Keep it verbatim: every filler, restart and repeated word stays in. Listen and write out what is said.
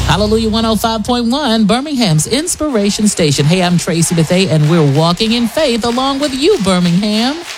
Hallelujah one oh five point one, Birmingham's Inspiration Station. Hey, I'm Tracy Bethay, and we're walking in faith along with you, Birmingham.